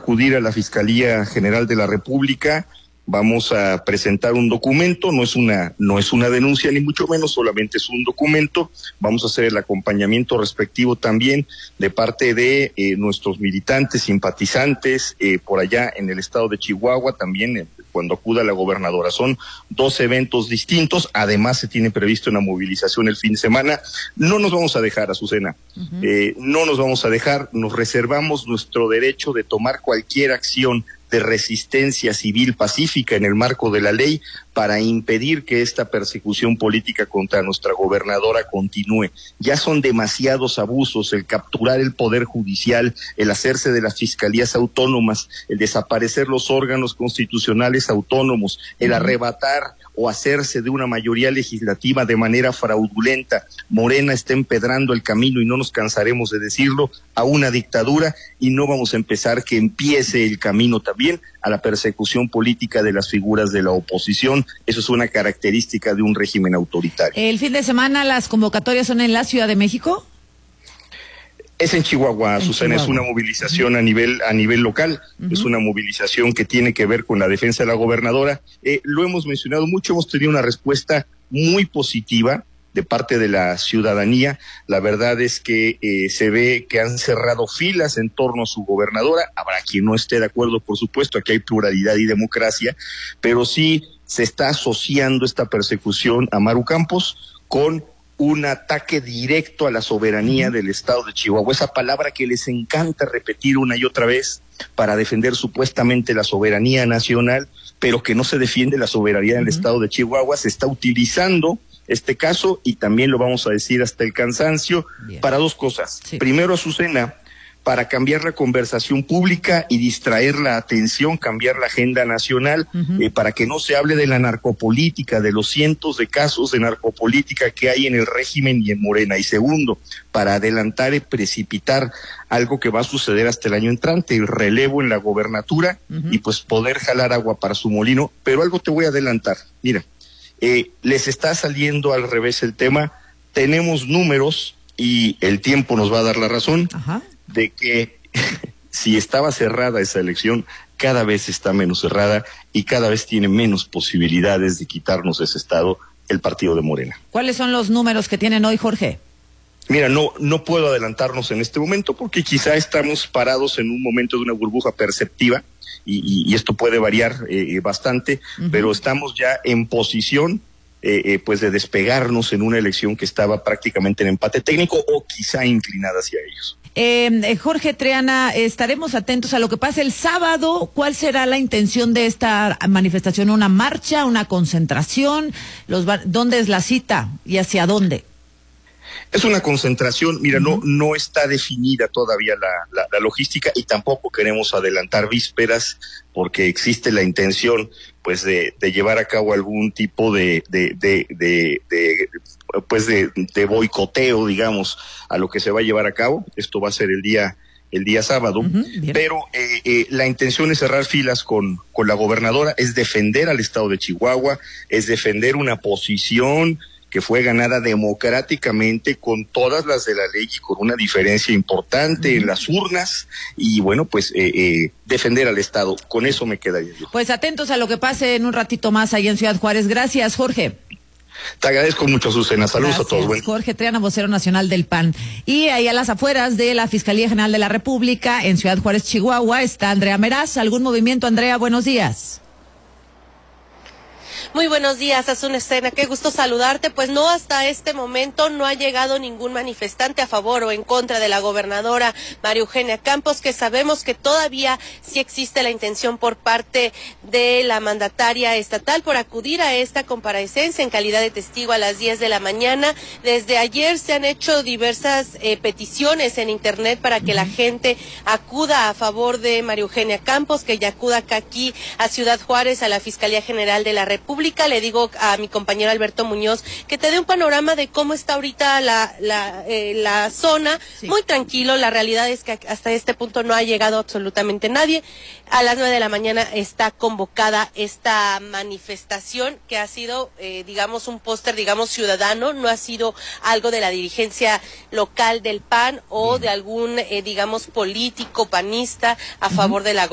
acudir a la Fiscalía General de la República. Vamos a presentar un documento, no es una denuncia ni mucho menos, solamente es un documento. Vamos a hacer el acompañamiento respectivo también de parte de nuestros militantes, simpatizantes por allá en el estado de Chihuahua, también cuando acuda la gobernadora. Son 2 eventos distintos, además se tiene previsto una movilización el fin de semana. No nos vamos a dejar, Azucena, no nos vamos a dejar, nos reservamos nuestro derecho de tomar cualquier acción de resistencia civil pacífica en el marco de la ley para impedir que esta persecución política contra nuestra gobernadora continúe. Ya son demasiados abusos, el capturar el poder judicial, el hacerse de las fiscalías autónomas, el desaparecer los órganos constitucionales autónomos, el arrebatar o hacerse de una mayoría legislativa de manera fraudulenta. Morena está empedrando el camino, y no nos cansaremos de decirlo, a una dictadura, y no vamos a empezar que empiece el camino también a la persecución política de las figuras de la oposición. Eso es una característica de un régimen autoritario. ¿El fin de semana las convocatorias son en la Ciudad de México? Es en Chihuahua, Susana, es una movilización a nivel local, es una movilización que tiene que ver con la defensa de la gobernadora. Lo hemos mencionado mucho, hemos tenido una respuesta muy positiva de parte de la ciudadanía. La verdad es que se ve que han cerrado filas en torno a su gobernadora. Habrá quien no esté de acuerdo, por supuesto, aquí hay pluralidad y democracia, pero sí se está asociando esta persecución a Maru Campos con un ataque directo a la soberanía del estado de Chihuahua, esa palabra que les encanta repetir una y otra vez para defender supuestamente la soberanía nacional, pero que no se defiende la soberanía del estado de Chihuahua. Se está utilizando este caso, y también lo vamos a decir hasta el cansancio, para 2 cosas. Sí. Primero, Azucena, para cambiar la conversación pública y distraer la atención, cambiar la agenda nacional, para que no se hable de la narcopolítica, de los cientos de casos de narcopolítica que hay en el régimen y en Morena. Y segundo, para adelantar y precipitar algo que va a suceder hasta el año entrante, el relevo en la gobernatura, y pues poder jalar agua para su molino. Pero algo te voy a adelantar, mira, les está saliendo al revés el tema. Tenemos números, y el tiempo nos va a dar la razón, de que si estaba cerrada esa elección, cada vez está menos cerrada y cada vez tiene menos posibilidades de quitarnos ese estado el partido de Morena. ¿Cuáles son los números que tienen hoy, Jorge? Mira, no puedo adelantarnos en este momento porque quizá estamos parados en un momento de una burbuja perceptiva y esto puede variar bastante, pero estamos ya en posición pues de despegarnos en una elección que estaba prácticamente en empate técnico o quizá inclinada hacia ellos. Jorge Triana, estaremos atentos a lo que pase el sábado. ¿Cuál será la intención de esta manifestación? ¿Una marcha, una concentración? ¿Dónde es la cita y hacia dónde? Es una concentración, mira, no está definida todavía la logística, y tampoco queremos adelantar vísperas porque existe la intención pues de llevar a cabo algún tipo de boicoteo, digamos, a lo que se va a llevar a cabo. Esto va a ser el día sábado, pero la intención es cerrar filas con la gobernadora, es defender al estado de Chihuahua, es defender una posición que fue ganada democráticamente con todas las de la ley y con una diferencia importante en las urnas, y bueno, pues defender al Estado. Con eso me quedaría yo. Pues atentos a lo que pase en un ratito más ahí en Ciudad Juárez. Gracias, Jorge. Te agradezco mucho, Azucena. Saludos a todos. Bueno. Jorge Triana, vocero nacional del PAN. Y ahí a las afueras de la Fiscalía General de la República, en Ciudad Juárez, Chihuahua, está Andrea Meraz. ¿Algún movimiento, Andrea? Buenos días. Muy buenos días, Azucena, qué gusto saludarte. Pues no, hasta este momento no ha llegado ningún manifestante a favor o en contra de la gobernadora María Eugenia Campos, que sabemos que todavía sí existe la intención por parte de la mandataria estatal por acudir a esta comparecencia en calidad de testigo a las 10 de la mañana. Desde ayer se han hecho diversas peticiones en internet para que la gente acuda a favor de María Eugenia Campos, que ya acuda aquí a Ciudad Juárez, a la Fiscalía General de la República. Le digo a mi compañero Alberto Muñoz que te dé un panorama de cómo está ahorita la zona. Sí. Muy tranquilo, la realidad es que hasta este punto no ha llegado absolutamente nadie. A las 9 de la mañana está convocada esta manifestación que ha sido, digamos, un póster, digamos, ciudadano, no ha sido algo de la dirigencia local del PAN o de algún, digamos, político panista a favor de la